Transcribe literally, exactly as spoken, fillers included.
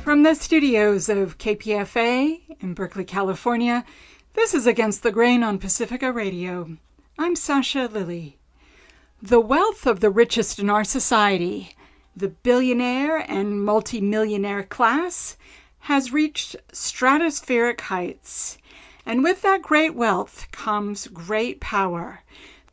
From the studios of K P F A in Berkeley, California, this is Against the Grain on Pacifica Radio. I'm Sasha Lilly. The wealth of the richest in our society, the billionaire and multimillionaire class, has reached stratospheric heights. And with that great wealth comes great power.